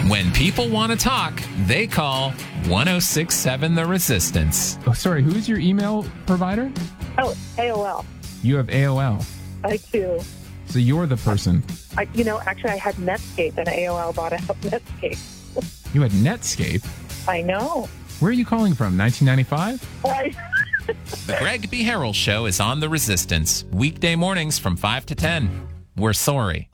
When people want to talk, they call 1067 The Resistance. Oh, sorry, who's your email provider? Oh, AOL. You have AOL. I do. So you're the person. Actually, I had Netscape, and AOL bought out Netscape. You had Netscape? I know. Where are you calling from, 1995? Right. The Greg B. Harrell Show is on The Resistance, weekday mornings from 5 to 10. We're sorry.